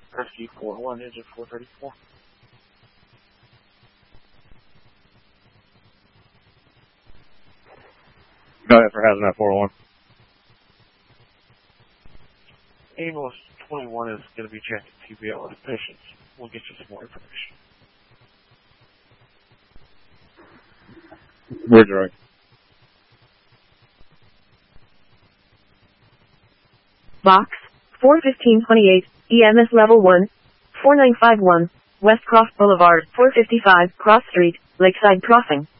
Rescue 401, engine 434. Go ahead for hazmat 401. Ambulance 21 is going to be checking TBL with patients. We'll get you some more information. We're direct. Box 41528, EMS Level 1, 4951, West Cross Boulevard, 455 Cross Street, Lakeside Crossing.